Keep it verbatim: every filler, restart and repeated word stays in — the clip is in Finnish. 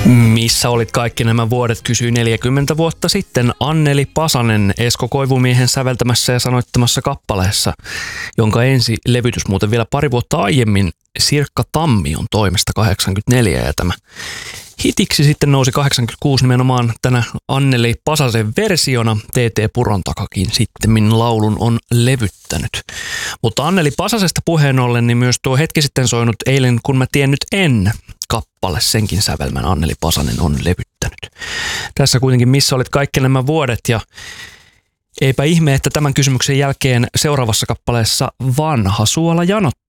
Missä olit kaikki nämä vuodet, kysyi neljäkymmentä vuotta sitten Anneli Pasanen Esko Koivumiehen säveltämässä ja sanoittamassa kappaleessa, jonka ensi levytys muuten vielä pari vuotta aiemmin Sirkka Tammion toimesta kahdeksankymmentäneljä, ja tämä hitiksi sitten nousi kahdeksankymmentäkuusi nimenomaan tänä Anneli Pasasen versiona. T T Purontakakin sittemmin laulun on levyttänyt. Mutta Anneli Pasasesta puheen ollen, niin myös tuo hetki sitten soinut Eilen kun mä tiennyt en kappale, senkin sävelmän Anneli Pasanen on levyttänyt. Tässä kuitenkin missä olit kaikki nämä vuodet, ja eipä ihme, että tämän kysymyksen jälkeen seuraavassa kappaleessa vanha suola janottaa.